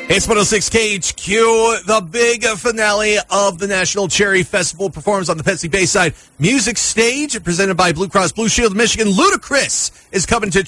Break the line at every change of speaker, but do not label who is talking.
It's 106 KHQ. The big finale of the National Cherry Festival performs on the Petsy Bayside Music Stage, presented by Blue Cross Blue Shield of Michigan. Ludacris is coming to